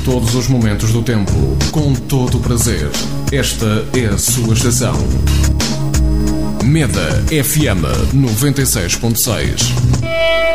todos os momentos do tempo, com todo o prazer. Esta é a sua estação. Meda FM 96.6.